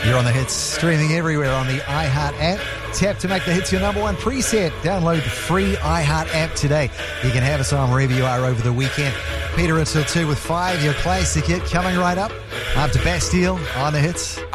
You're on the Hits, streaming everywhere on the iHeart app. Tap to make the Hits your number one preset. Download the free iHeart app today. You can have us on wherever you are over the weekend. Peter Ritzel 2 with 5, your classic hit coming right up. After Bastille on the Hits.